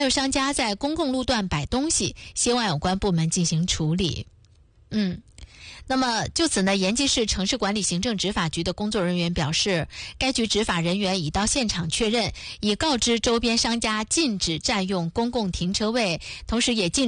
有商家在公共路段摆东西，希望有关部门进行处理。那么就此呢，延吉市城市管理行政执法局的工作人员表示，该局执法人员已到现场确认，已告知周边商家禁止占用公共停车位，同时也禁止